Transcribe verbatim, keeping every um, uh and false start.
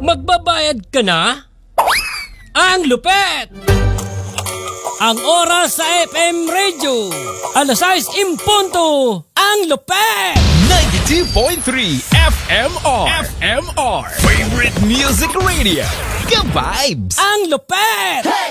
Magbabayad ka na? Ang lupet! Ang oras sa F M Radio, alas sais impunto, ang lupet! ninety-two point three F M R F M R Favorite Music Radio. Good vibes! Ang lupet!